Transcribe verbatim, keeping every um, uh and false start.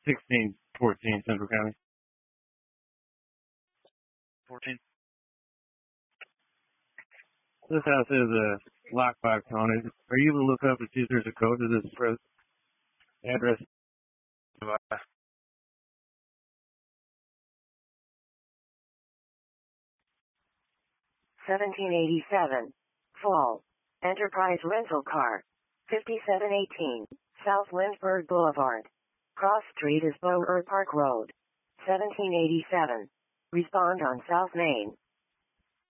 sixteen fourteen Central County. fourteen. This house is a lockbox on it. Are you able to look up and see if there's a code to this address? seventeen eighty-seven. Fall. Enterprise Rental Car. fifty-seven eighteen. South Lindbergh Boulevard. Cross Street is Bower Park Road. seventeen eighty-seven. Respond on South Main.